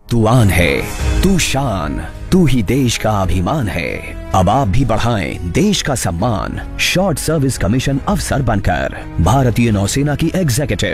तू आन है, तू शान, तू ही देश का अभिमान है। अब आप भी बढ़ाएं देश का सम्मान शॉर्ट सर्विस कमीशन अफसर बनकर। भारतीय नौसेना की एग्जीक्यूटिव